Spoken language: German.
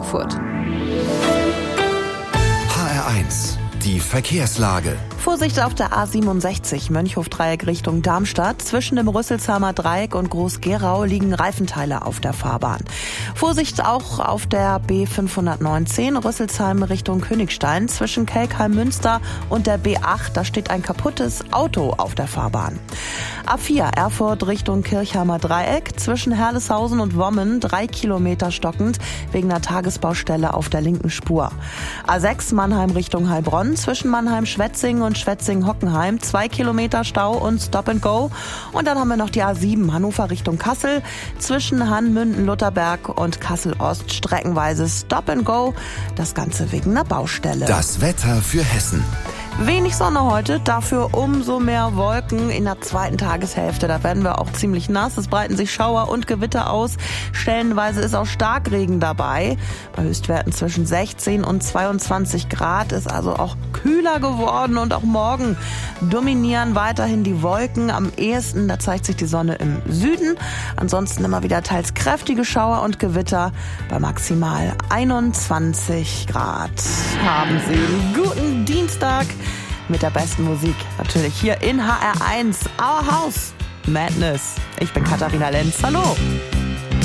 Frankfurt. HR1, die Verkehrslage. Vorsicht auf der A67 Mönchhof-Dreieck Richtung Darmstadt. Zwischen dem Rüsselsheimer Dreieck und Groß-Gerau liegen Reifenteile auf der Fahrbahn. Vorsicht auch auf der B519 Rüsselsheim Richtung Königstein. Zwischen Kelkheim-Münster und der B8, da steht ein kaputtes Auto auf der Fahrbahn. A4 Erfurt Richtung Kirchheimer Dreieck. Zwischen Herleshausen und Wommen 3 Kilometer stockend wegen einer Tagesbaustelle auf der linken Spur. A6 Mannheim Richtung Heilbronn. Zwischen Mannheim-Schwetzing und Schwetzing-Hockenheim 2 Kilometer Stau und Stop and Go. Und dann haben wir noch die A7 Hannover Richtung Kassel. Zwischen Hannmünden-Lutherberg und Kassel-Ost streckenweise Stop and Go. Das Ganze wegen einer Baustelle. Das Wetter für Hessen. Wenig Sonne heute, dafür umso mehr Wolken in der zweiten Tageshälfte. Da werden wir auch ziemlich nass. Es breiten sich Schauer und Gewitter aus. Stellenweise ist auch Starkregen dabei. Bei Höchstwerten zwischen 16 und 22 Grad ist also auch kühler geworden. Und auch morgen dominieren weiterhin die Wolken. Am ehesten, da zeigt sich die Sonne im Süden. Ansonsten immer wieder teils kräftige Schauer und Gewitter. Bei maximal 21 Grad haben Sie. Guten Dienstag. Mit der besten Musik natürlich hier in HR1, Our House Madness. Ich bin Katharina Lenz. Hallo.